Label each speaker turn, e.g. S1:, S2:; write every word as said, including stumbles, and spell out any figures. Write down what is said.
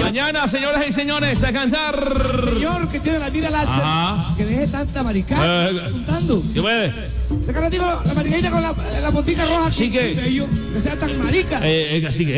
S1: Mañana, señoras y señores, a cantar.
S2: Señor que tiene la mira láser,
S1: Ajá.
S2: que deje tanta maricada
S1: Eh,
S2: apuntando.
S1: ¿Qué puede?
S2: De cara digo, la maricadita con la, la botica roja.
S1: Sí que-
S2: Que sea tan marica.
S1: Eh, eh, así que